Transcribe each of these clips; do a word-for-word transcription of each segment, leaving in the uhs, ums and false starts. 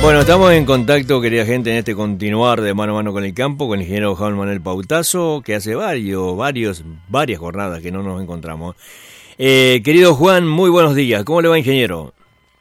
Bueno, estamos en contacto, querida gente, en este continuar de mano a mano con el campo, con el ingeniero Juan Manuel Pautazo, que hace varios, varios, varias jornadas que no nos encontramos. Eh, querido Juan, muy buenos días. ¿Cómo le va, ingeniero?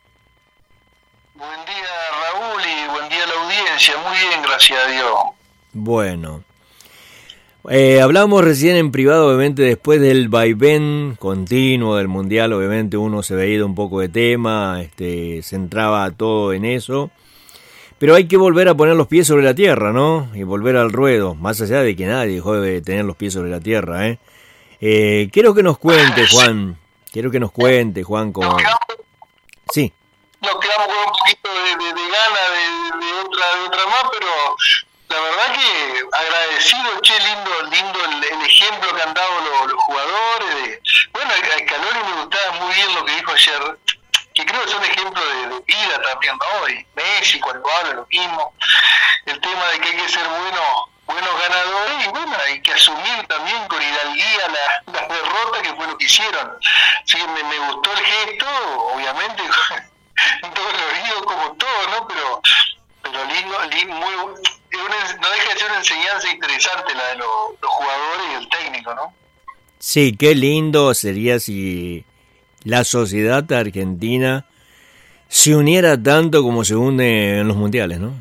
Buen día, Raúl, y buen día a la audiencia. Muy bien, gracias a Dios. Bueno. Eh, hablamos recién en privado, obviamente, después del vaivén continuo del Mundial, obviamente uno se veía un poco de tema, este, centraba todo en eso. Pero hay que volver a poner los pies sobre la tierra, ¿no? Y volver al ruedo, más allá de que nadie dejó de tener los pies sobre la tierra, ¿eh? eh quiero que nos cuente, Juan, quiero que nos cuente, Juan, como... Sí. Nos quedamos con un poquito de, de, de gana de, de, otra, de otra más, pero la verdad que agradecido, che, lindo, lindo el, el ejemplo que han dado los, los jugadores. De, bueno, a Scaloni me gustaba muy bien lo que dijo ayer, que creo que son ejemplos de, de vida también, ¿no? Y Messi, cuando habla lo mismo, el tema de que hay que ser buenos, buenos ganadores, y bueno, hay que asumir también con hidalguía las la derrotas, que fue lo que hicieron. Así que me, me gustó el gesto, obviamente, todo lo como todo, ¿no? Pero, pero lindo, lindo muy, una, no deja de ser una enseñanza interesante la de los, los jugadores y el técnico, ¿no? Sí, qué lindo sería si la sociedad argentina se uniera tanto como se une en los mundiales, ¿no?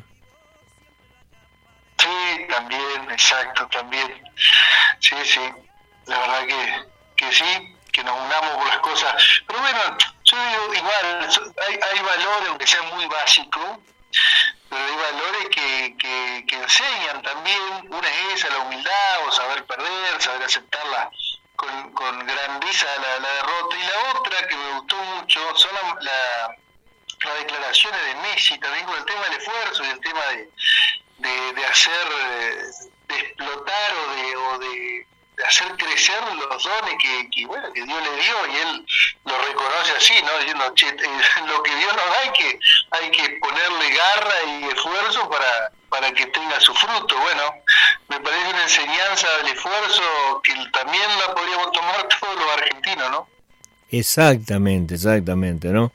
Sí, también, exacto, también. Sí, sí, la verdad que, que sí, que nos unamos por las cosas. Pero bueno, yo digo, igual, hay, hay valores, aunque sean muy básicos, pero hay valores que, que, que enseñan también. Una es esa, la humildad, o saber perder, saber aceptarla con, con grandeza la, la derrota. Y la otra que me gustó mucho son la, la, las declaraciones de Messi, también con el tema del esfuerzo y el tema de, de, de hacer, de explotar o de, o de de hacer crecer los dones que, que bueno que Dios le dio, y él lo reconoce así, ¿no? Diciendo, che, eh, lo que Dios nos da hay que hay que ponerle garra y esfuerzo para para que tenga su fruto. Bueno, me parece una enseñanza del esfuerzo que también la podríamos tomar todos los argentinos, ¿no? Exactamente, exactamente, ¿no?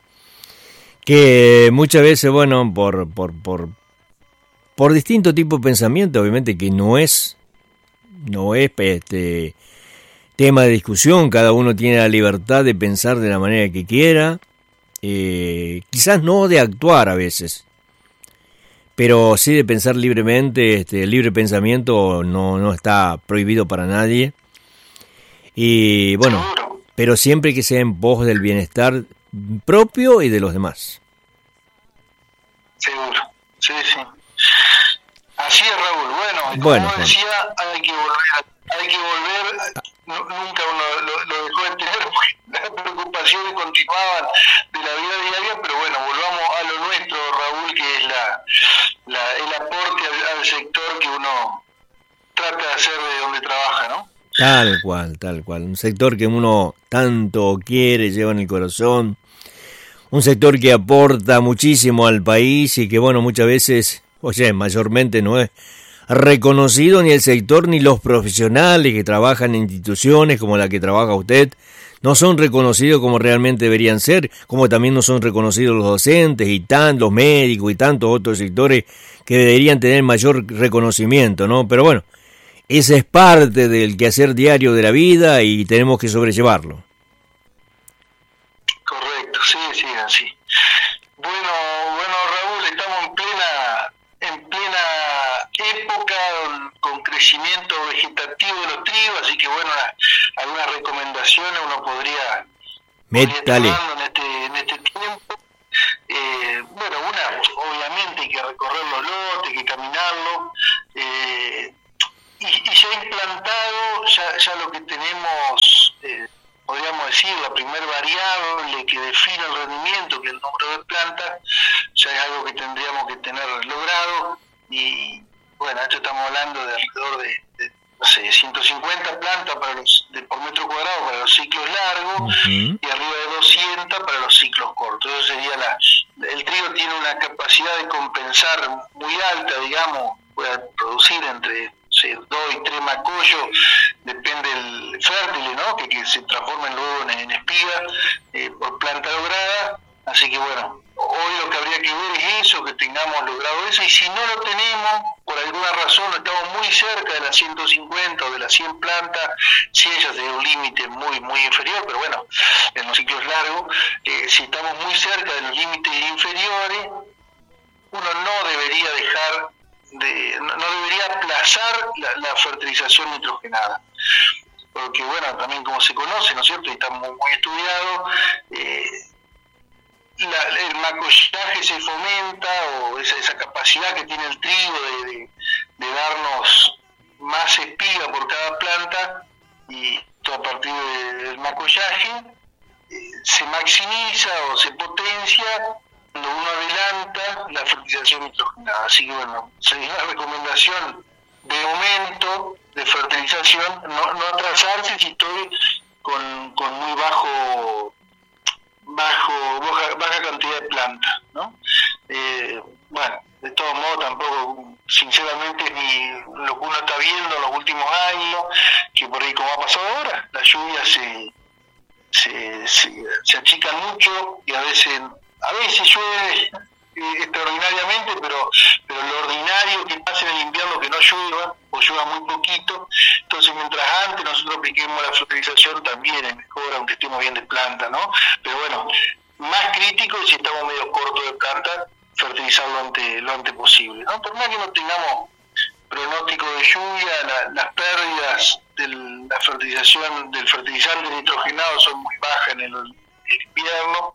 Que muchas veces, bueno, por por por por distinto tipo de pensamiento, obviamente que no es no es este tema de discusión, cada uno tiene la libertad de pensar de la manera que quiera, eh, quizás no de actuar a veces, pero sí de pensar libremente. Este, el libre pensamiento no, no está prohibido para nadie, y bueno, pero siempre que sea en pos del bienestar propio y de los demás. Seguro, sí, sí. Así es, Raúl. Bueno, como bueno, decía, hay que volver, hay que volver, no, nunca uno lo, lo dejó de tener, porque las preocupaciones continuaban de la vida diaria, pero bueno, volvamos a lo nuestro, Raúl, que es la, la el aporte al, al sector que uno trata de hacer de donde trabaja, ¿no? Tal cual, tal cual. Un sector que uno tanto quiere, lleva en el corazón, un sector que aporta muchísimo al país y que, bueno, muchas veces... Oye, mayormente no es reconocido ni el sector ni los profesionales que trabajan en instituciones como la que trabaja usted, no son reconocidos como realmente deberían ser, como también no son reconocidos los docentes y tan, los médicos y tantos otros sectores que deberían tener mayor reconocimiento, ¿no? Pero bueno, esa es parte del quehacer diario de la vida y tenemos que sobrellevarlo. Correcto, sí, sí, así. Bueno, bueno, Raúl, estamos en plena en plena época con crecimiento vegetativo de los trigos, así que bueno, algunas recomendaciones uno podría, podría tomar en este, en este tiempo. Eh, bueno, una, obviamente hay que recorrer los lotes, hay que caminarlo, eh, y, y ya implantado, ya, ya lo que tenemos, eh, podríamos decir, la primer variable que define el rendimiento, que es el número de plantas, ya es algo que tendríamos que tener logrado. Y bueno, esto estamos hablando de alrededor de, de no sé, ciento cincuenta plantas para los, de, por metro cuadrado para los ciclos largos, uh-huh, y arriba de doscientas para los ciclos cortos. Eso sería la, el trigo tiene una capacidad de compensar muy alta, digamos, puede producir entre sí, dos y tres macollos, depende del fértil, ¿no? Que, que se transformen luego en, en espiga eh, por planta lograda. Así que bueno, hoy lo que habría que ver es eso, que tengamos logrado eso, y si no lo tenemos, por alguna razón estamos muy cerca de las ciento cincuenta o de las cien plantas, si ellas de un límite muy muy inferior, pero bueno, en los ciclos largos, eh, si estamos muy cerca de los límites inferiores, uno no debería dejar, de, no, no debería aplazar la, la fertilización nitrogenada. Porque bueno, también como se conoce, ¿no es cierto?, y está muy, muy estudiado, eh, la, el macollaje se fomenta, o esa, esa capacidad que tiene el trigo de, de, de darnos más espiga por cada planta, y todo a partir de, del macollaje, eh, se maximiza o se potencia cuando uno adelanta la fertilización nitrogenada. Así que bueno, sería una recomendación de aumento de fertilización, no, no atrasarse si estoy con, con muy bajo bajo baja, baja cantidad de plantas, ¿no? Eh, bueno, de todos modos tampoco, sinceramente, ni lo que uno está viendo en los últimos años, que por ahí como ha pasado ahora, las lluvias se se, se, se achican mucho, y a veces a veces llueve eh, extraordinariamente, pero pero lo ordinario que pasa en el invierno que no llueva, o llueva muy poquito. Entonces, mientras antes nosotros apliquemos la fertilización, también es mejor, aunque estemos bien de planta, ¿no? Pero bueno, más crítico si estamos medio cortos de planta, fertilizar lo antes, lo antes posible, ¿no? Por más que no tengamos pronóstico de lluvia, la, las pérdidas de la fertilización, del fertilizante nitrogenado son muy bajas en el, el invierno,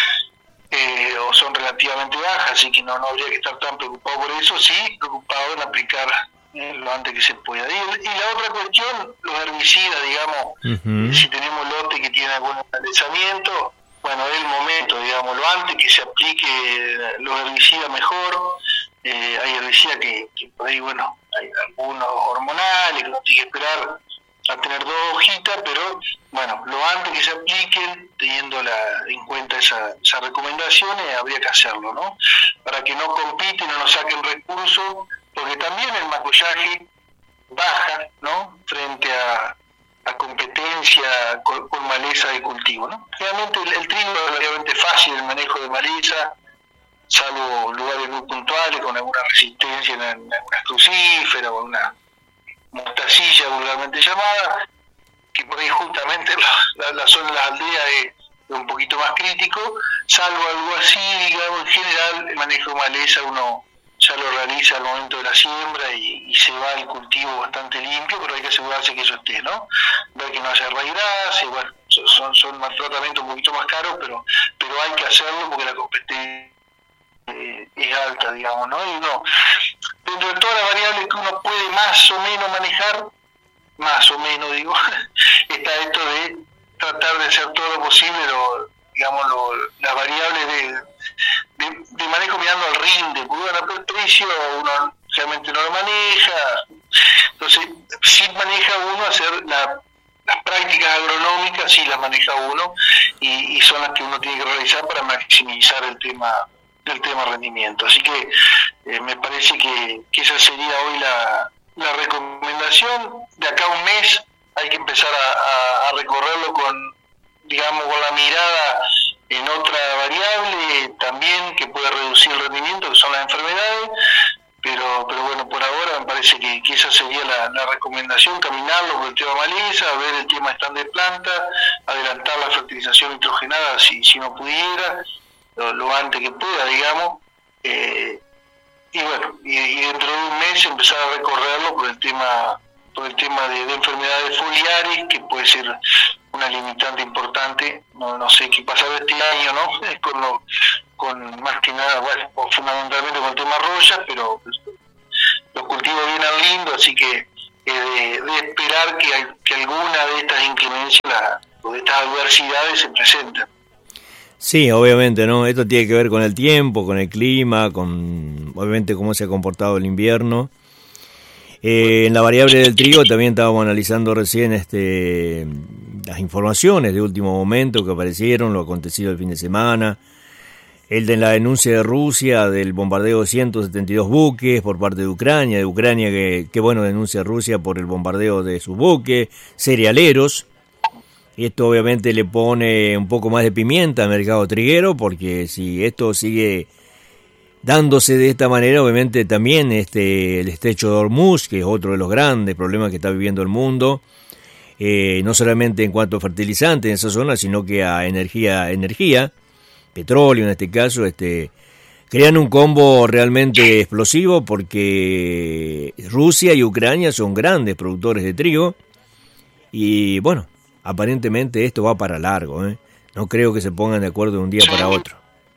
eh, o son relativamente bajas, así que no, no habría que estar tan preocupado por eso, sí preocupado en aplicar eh, lo antes que se pueda. Y, y la otra cuestión, los herbicidas, digamos, uh-huh. Si tenemos lote que tiene algún malezamiento, bueno, es el momento, digamos, lo antes que se aplique los herbicidas mejor. Eh, hay herbicidas que, que por ahí, bueno, hay algunos hormonales que no tiene que esperar a tener dos hojitas, pero bueno, lo antes que se apliquen, teniendo la, en cuenta esa, esas recomendaciones, habría que hacerlo, ¿no? Para que no compiten, no nos saquen recursos, porque también el macollaje baja, ¿no?, frente a, a competencia con, con maleza de cultivo, ¿no? Realmente el, el trigo es relativamente fácil el manejo de maleza, salvo lugares muy puntuales con alguna resistencia en, en una crucífera o una mostacilla vulgarmente llamada, que por ahí justamente la, la, la zona de las aldeas es, es un poquito más crítico. Salvo algo así, digamos, en general el manejo de maleza uno ya lo realiza al momento de la siembra, y, y se va el cultivo bastante limpio, pero hay que asegurarse que eso esté, ¿no? Ver que no haya raíz, bueno, son, son tratamientos un poquito más caros, pero, pero hay que hacerlo porque la competencia Eh, es alta, digamos, ¿no? Y uno, dentro de todas las variables que uno puede más o menos manejar, más o menos digo, está esto de tratar de hacer todo lo posible, lo, digamos, lo, las variables de, de, de manejo mirando al rinde, porque bueno, el precio uno realmente no lo maneja, entonces sí maneja uno hacer la las prácticas agronómicas, sí las maneja uno, y, y son las que uno tiene que realizar para maximizar el tema del tema rendimiento. Así que eh, me parece que, que esa sería hoy la, la recomendación. De acá a un mes hay que empezar a, a, a recorrerlo con, digamos, con la mirada en otra variable también que puede reducir el rendimiento, que son las enfermedades, pero pero bueno, por ahora me parece que, que esa sería la, la recomendación, caminarlo por el tema maleza, ver el tema stand de planta, adelantar la fertilización nitrogenada si, si no pudiera, Lo, lo antes que pueda, digamos, eh, y bueno, y, y dentro de un mes empezar a recorrerlo por el tema por el tema de, de enfermedades foliares, que puede ser una limitante importante. No no sé qué pasará este año, ¿no? Con lo, con más que nada, bueno, fundamentalmente con el tema royas, pero los cultivos vienen lindos, así que eh, de, de esperar que, que alguna de estas inclemencias la, o de estas adversidades se presenten. Sí, obviamente, ¿no? Esto tiene que ver con el tiempo, con el clima, con obviamente cómo se ha comportado el invierno. Eh, en la variable del trigo también estábamos analizando recién este las informaciones de último momento que aparecieron, lo acontecido el fin de semana, el de la denuncia de Rusia del bombardeo de ciento setenta y dos buques por parte de Ucrania, de Ucrania que, que bueno, denuncia a Rusia por el bombardeo de sus buques cerealeros. Y esto obviamente le pone un poco más de pimienta al mercado triguero, porque si esto sigue dándose de esta manera, obviamente también este el estrecho de Hormuz, que es otro de los grandes problemas que está viviendo el mundo, eh, no solamente en cuanto a fertilizantes en esa zona, sino que a energía, energía, petróleo en este caso, este crean un combo realmente explosivo porque Rusia y Ucrania son grandes productores de trigo y bueno, aparentemente esto va para largo, ¿eh? No creo que se pongan de acuerdo de un día Sí. para otro.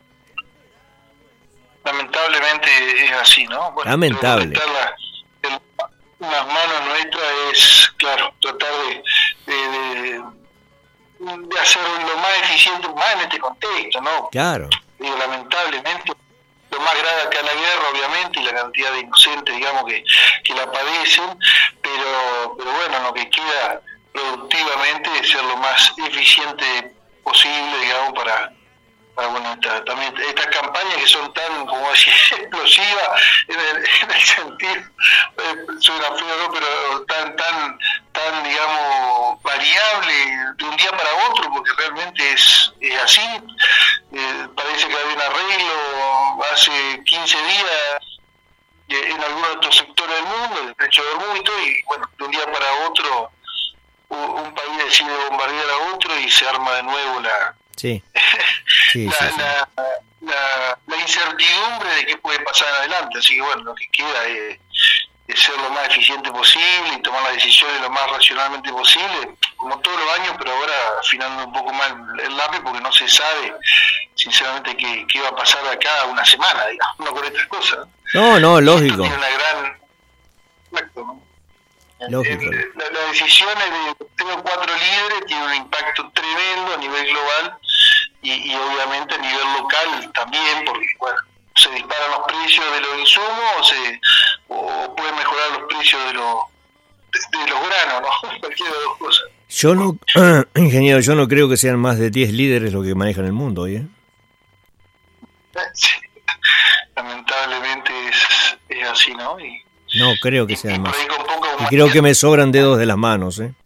Lamentablemente es así, ¿no? Bueno, Lamentable. meter la- en las manos nuestras es, claro, tratar de, de, de, de hacerlo lo más eficiente, más en este contexto, ¿no? Claro, Digo, lamentablemente, lo más grave acá es la guerra, obviamente, y la cantidad de inocentes, digamos, que, que la padecen, pero, pero bueno, lo que queda productivamente es ser lo más eficiente posible, digamos, para, para bueno, esta, también estas campañas que son tan, como decía, explosivas, en el, en el sentido, eh, suena feo, ¿no? Pero tan, tan, tan, digamos, variable de un día para otro, porque realmente es, es así. Eh, parece que había un arreglo hace quince días eh, en algunos otros sectores del mundo, el estrecho de Hormuz y todo, y bueno, de un día para otro un, un país decide bombardear a otro y se arma de nuevo la, sí, sí, la, sí, sí. la, la, la incertidumbre de qué puede pasar adelante. Así que bueno, lo que queda es, es ser lo más eficiente posible y tomar las decisiones lo más racionalmente posible, como todos los años, pero ahora afinando un poco más el lápiz porque no se sabe sinceramente qué, qué va a pasar acá una semana, digamos, no con estas cosas. No, no, lógico, Esto tiene una gran... Exacto, ¿no? lógico. Eh, la- Las decisiones de tres o cuatro líderes tienen un impacto tremendo a nivel global y, y obviamente a nivel local también, porque bueno, se disparan los precios de los insumos o se o pueden mejorar los precios de los de, de los granos, ¿no? Cualquiera de las dos cosas. Yo no, ingeniero, yo no creo que sean más de diez líderes los que manejan el mundo hoy, ¿eh? Sí. Lamentablemente es, es así, ¿no? Y, No creo que y- sean y por más. ahí con poca Y creo que humanidad. me sobran dedos de las manos, ¿eh?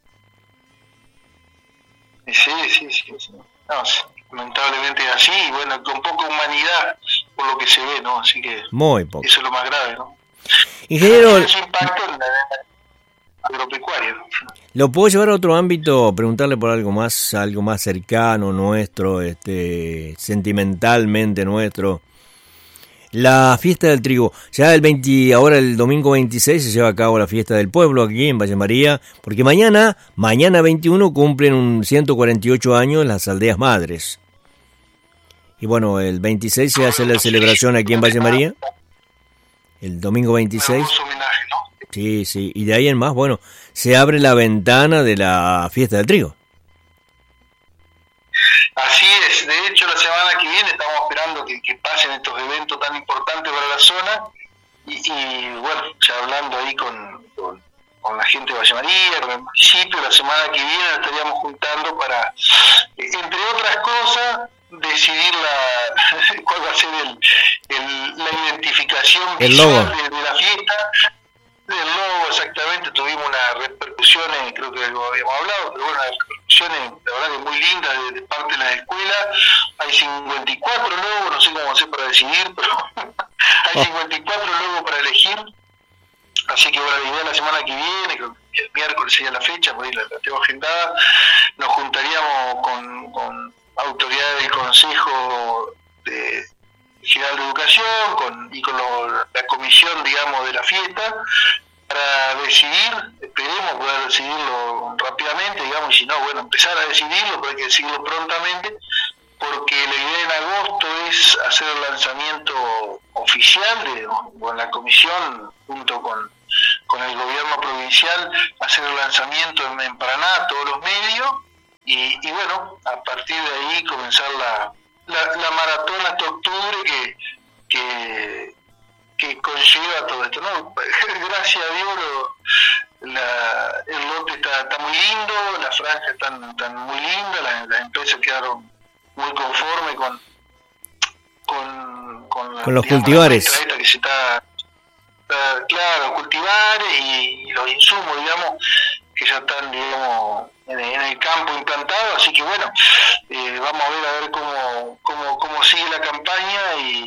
Sí, sí, sí, sí. No, sí, lamentablemente es así, y bueno, con poca humanidad por lo que se ve, ¿no? Así que Muy poco. eso es lo más grave, ¿no? Ingeniero, Ese impacto en la, en la agropecuaria, ¿no? ¿lo puedo llevar a otro ámbito? Preguntarle por algo más, algo más cercano, nuestro, este, sentimentalmente nuestro. La fiesta del trigo, ya el veinte, ahora el domingo veintiséis se lleva a cabo la fiesta del pueblo aquí en Valle María, porque mañana, mañana veintiuno cumplen un ciento cuarenta y ocho años las aldeas madres. Y bueno, el veintiséis se hace la celebración aquí en Valle María, el domingo Un veintiséis. hermoso homenaje, ¿no? Sí, sí, y de ahí en más, bueno, se abre la ventana de la fiesta del trigo. Así es, de hecho la semana que viene estamos esperando que, que pasen estos eventos tan importantes para la zona y, y bueno, ya hablando ahí con, con, con la gente de Valle María, con el municipio, la semana que viene nos estaríamos juntando para, eh, entre otras cosas, decidir la cuál va a ser el, el, la identificación El visual logo. de, de la fiesta. El logo, exactamente, tuvimos unas repercusiones, creo que lo habíamos hablado, pero bueno, unas repercusiones, la verdad que muy lindas de, de parte de la escuela. Hay cincuenta y cuatro logos, no sé cómo hacer para decidir, pero hay cincuenta y cuatro logos para elegir. Así que bueno, la idea la semana que viene, creo que el miércoles sería la fecha, por ahí la, la tengo agendada, nos juntaríamos con, con autoridades del Consejo de General de Educación con, y con lo- la comisión, digamos, de la fiesta para decidir, esperemos poder decidirlo rápidamente, digamos, y si no, bueno, empezar a decidirlo, pero hay que decidirlo prontamente, porque la idea en agosto es hacer el lanzamiento oficial de, con la comisión, junto con, con el gobierno provincial, hacer el lanzamiento en, en Paraná, todos los medios, y, y bueno, a partir de ahí comenzar la, la, la maratón hasta octubre que, que, que conlleva todo esto, ¿no? Gracias a Dios lo, la, el lote está, está muy lindo, las franjas están, están muy lindas, las, las empresas quedaron muy conformes con con, con, la, Con los digamos, cultivares. la muestra esta que se está, está, claro, cultivar y, y los insumos, digamos, que ya están, digamos, en, en el campo implantados, así que bueno, eh, vamos a ver a ver cómo, cómo, cómo sigue la campaña y,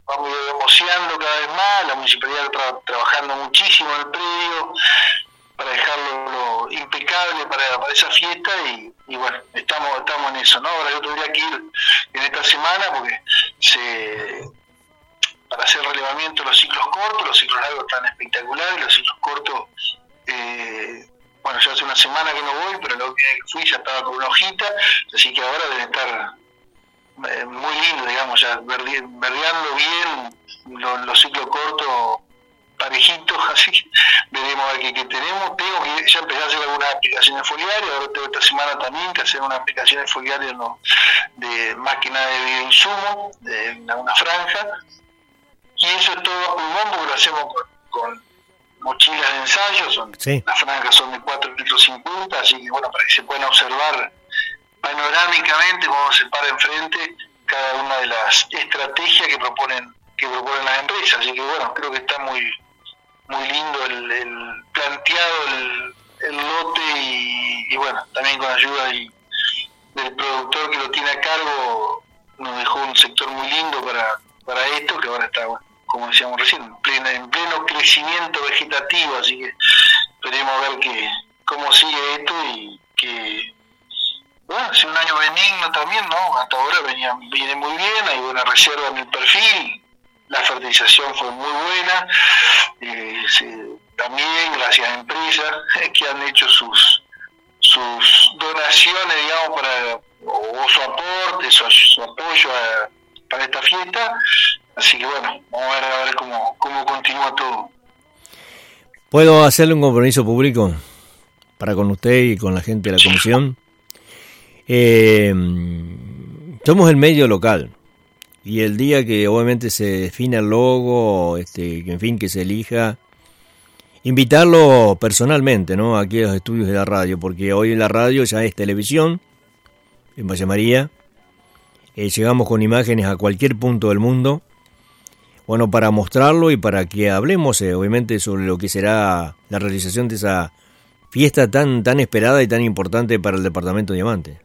vamos emocionando cada vez más, la municipalidad tra- trabajando muchísimo en el predio para dejarlo lo, impecable para, para esa fiesta y, y bueno, estamos estamos en eso, ¿no? Ahora yo tendría que ir en esta semana porque se para hacer relevamiento de los ciclos cortos, los ciclos largos están espectaculares, los ciclos cortos, eh, bueno, ya hace una semana que no voy, pero la última vez que fui ya estaba con una hojita, así que ahora deben estar eh, muy lindo, digamos, ya verde, verdeando bien los, los ciclos cortos parejitos, así que veremos a ver qué, qué tenemos. Tengo que ya empecé a hacer algunas aplicaciones foliarias, ahora tengo esta semana también que hacer unas aplicaciones foliarias, ¿no? De más que nada de bioinsumo, de una, una franja, y eso es todo a pulmón porque lo hacemos con, con mochilas de ensayo, son, sí. Las franjas son de cuatro litros cincuenta, así que bueno, para que se puedan observar panorámicamente cómo se para enfrente cada una de las estrategias que proponen que proponen las empresas, así que bueno, creo que está muy muy lindo el, el planteado el, el lote y, y bueno, también con ayuda del, del productor que lo tiene a cargo, nos dejó un sector muy lindo para, para esto, que ahora está, bueno, como decíamos recién, en pleno, en pleno crecimiento vegetativo, así que esperemos a ver que, cómo sigue esto y que, bueno, es un año benigno también, ¿no? Hasta ahora venía, viene muy bien, hay buena reserva en el perfil, la fertilización fue muy buena, eh, se, también gracias a empresas que han hecho sus sus donaciones, digamos, para o, o su aporte, su, su apoyo a, para esta fiesta, así que bueno, vamos a ver, a ver cómo, cómo continúa todo. ¿Puedo hacerle un compromiso público para con usted y con la gente de la comisión? Eh, somos el medio local. Y el día que obviamente se defina el logo, este, que en fin, que se elija, invitarlo personalmente, ¿no? Aquí a los estudios de la radio, porque hoy la radio ya es televisión, en Valle María, eh, llegamos con imágenes a cualquier punto del mundo, bueno, para mostrarlo y para que hablemos, eh, obviamente, sobre lo que será la realización de esa fiesta tan, tan esperada y tan importante para el departamento de Diamante.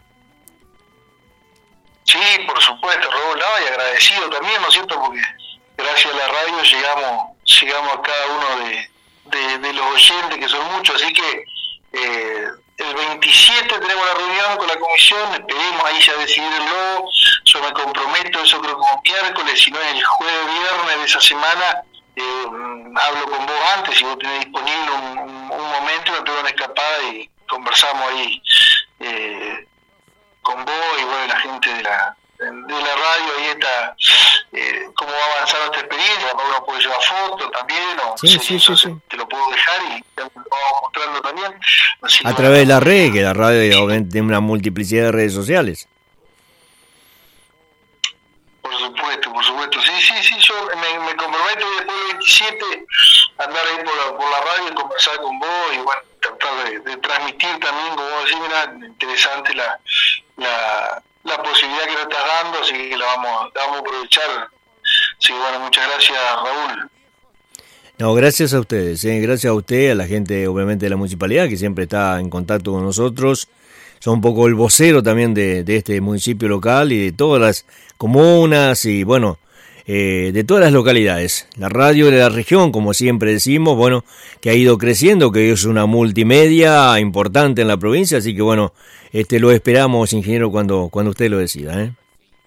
Sí, por supuesto, Raúl, no, y agradecido también, ¿no es cierto? Porque gracias a la radio llegamos llegamos a cada uno de, de, de los oyentes, que son muchos, así que eh, el veintisiete tenemos la reunión con la comisión, esperemos ahí ya decidirlo, yo me comprometo, eso creo que como miércoles, si no es el jueves, viernes de esa semana, eh, hablo con vos antes, si vos tenés disponible un, un, un momento, me pego una escapada y conversamos ahí eh, con vos y bueno, la gente de la de la radio, ahí está eh, cómo va avanzando esta experiencia, uno puede llevar fotos también, o sí, sí, sí, sí. Te lo puedo dejar y te lo vamos mostrando también. Así a no, través de la red, que la radio obviamente tiene una multiplicidad de redes sociales. Por supuesto, por supuesto, sí, sí, sí, yo me, me comprometo después del veintisiete a andar ahí por la, por la radio y conversar con vos y bueno, tratar de, de transmitir también, como vos decís, mira, interesante la, la la posibilidad que nos estás dando, así que la vamos, la vamos a aprovechar. Sí, bueno, muchas gracias, Raúl. No, gracias a ustedes, ¿eh? Gracias a usted, a la gente obviamente de la municipalidad que siempre está en contacto con nosotros, son un poco el vocero también de, de este municipio local y de todas las comunas y bueno, eh, de todas las localidades. La radio de la región, como siempre decimos, bueno, que ha ido creciendo, que es una multimedia importante en la provincia, así que bueno, este lo esperamos, ingeniero, cuando cuando usted lo decida, ¿eh?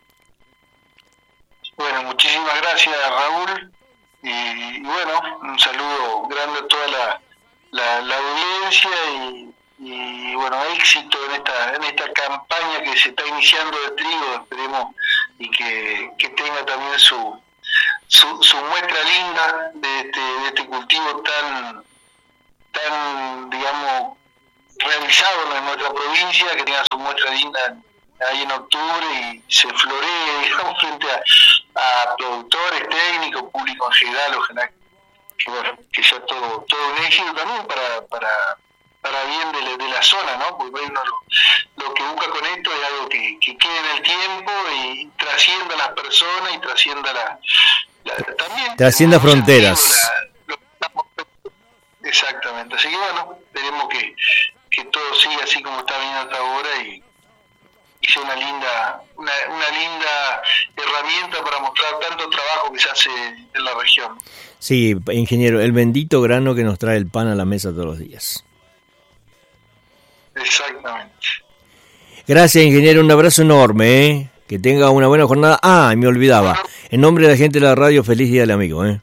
Bueno, muchísimas gracias, Raúl, y, y bueno, un saludo grande a toda la, la, la audiencia y, y bueno, éxito en esta en esta campaña que se está iniciando de trigo, esperemos y que, que tenga también su, su su muestra linda de este, de este cultivo tan tan digamos realizado en nuestra provincia, que tenga su muestra linda ahí en octubre y se floree, digamos, frente a, a productores, técnicos, público en general, ojalá que, bueno, que sea todo, todo un éxito también para, para, para bien de, de la zona, ¿no? Porque uno lo, lo que busca con esto es algo que, que quede en el tiempo y trascienda a las personas y trascienda la, la también trascienda fronteras. La, lo, exactamente, así que bueno, esperemos que que todo siga así como está viniendo hasta ahora y, y que sea una linda, una, una linda herramienta para mostrar tanto trabajo que se hace en la región. Sí, ingeniero, el bendito grano que nos trae el pan a la mesa todos los días. Exactamente. Gracias, ingeniero, un abrazo enorme, ¿eh? Que tenga una buena jornada. Ah, me olvidaba. En nombre de la gente de la radio, feliz día del amigo, ¿eh?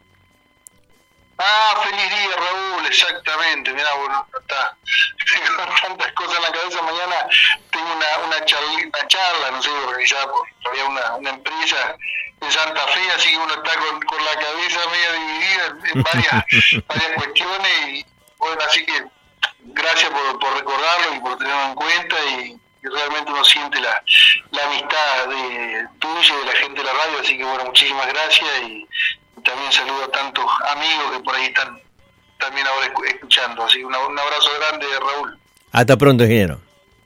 Ah, feliz día, Raúl, exactamente. Mirá, bueno, está con tantas cosas en la cabeza. Mañana tengo una una charla, una charla no sé, organizada por todavía una, una empresa en Santa Fe, así que uno está con, con la cabeza media dividida en, en varias, varias cuestiones. Y bueno, así que gracias por, por recordarlo y por tenerlo en cuenta. Y, y realmente uno siente la, la amistad de tuya y de la gente de la radio. Así que bueno, muchísimas gracias. Y también saludo a tantos amigos que por ahí están también ahora escuchando. Así que un abrazo grande, Raúl. Hasta pronto, ingeniero.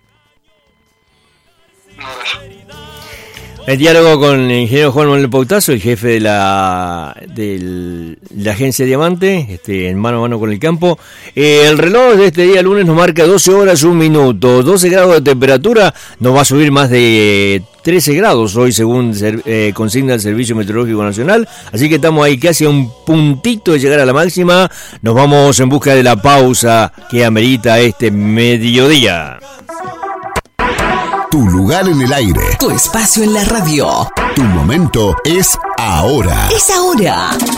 Un abrazo. El diálogo con el ingeniero Juan Manuel Pautazo, el jefe de la de la agencia Diamante, este, en mano a mano con el campo. Eh, el reloj de este día lunes nos marca doce horas, un minuto, doce grados de temperatura, nos va a subir más de trece grados hoy según eh, consigna el Servicio Meteorológico Nacional, así que estamos ahí casi a un puntito de llegar a la máxima. Nos vamos en busca de la pausa que amerita este mediodía. Tu lugar en el aire. Tu espacio en la radio. Tu momento es ahora. Es ahora.